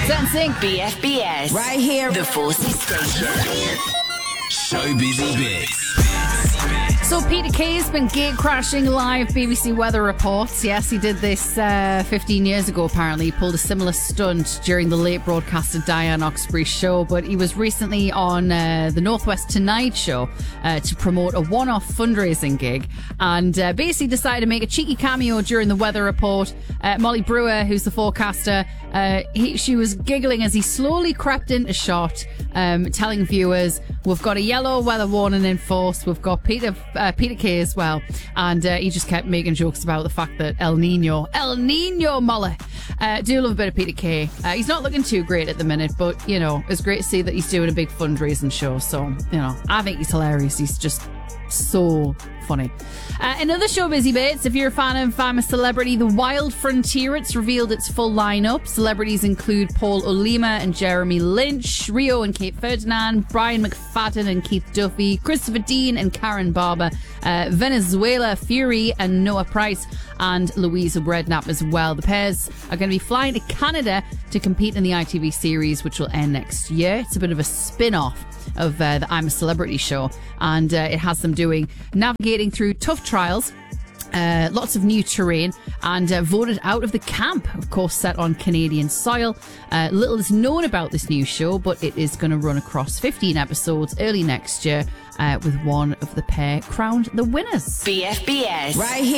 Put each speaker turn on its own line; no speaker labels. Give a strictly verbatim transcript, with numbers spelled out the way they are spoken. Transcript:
Sensing
B F B S.
Right here.
The Forces Station.
Showbiz Bits.
So Peter Kay has been gate crashing live B B C weather reports. Yes, he did this uh, fifteen years ago apparently. He pulled a similar stunt during the late broadcast of Diane Oxbury's show, but he was recently on uh, the Northwest Tonight show uh, to promote a one-off fundraising gig, and uh, basically decided to make a cheeky cameo during the weather report. Uh, Molly Brewer, who's the forecaster, uh, he, she was giggling as he slowly crept into shot, um, telling viewers, we've got a yellow weather warning in force, we've got Peter uh, Peter Kay as well, and uh, he just kept making jokes about the fact that El Nino El Nino Molly. Uh, do love a bit of Peter Kay. Uh, he's not looking too great at the minute, but you know, it's great to see that he's doing a big fundraising show, so you know, I think he's hilarious. He's just so funny. Uh, another Showbiz Bits, if you're a fan of famous celebrity, The Wild Frontier, it's revealed its full lineup. Celebrities include Paul Olima and Jeremy Lynch, Rio and Kate Ferdinand, Brian McFadden and Keith Duffy, Christopher Dean and Karen Barber, uh, Venezuela Fury and Noah Price, and Louisa Redknapp as well. The pairs are going to be flying to Canada to compete in the I T V series, which will end next year. It's a bit of a spin-off of uh, the I'm a Celebrity show, and uh, it has them doing navigating through tough trials, uh, lots of new terrain, and uh, voted out of the camp, of course set on Canadian soil. Uh, little is known about this new show, but it is going to run across fifteen episodes early next year, uh, with one of the pair crowned the winners.
B F B S.
Right here.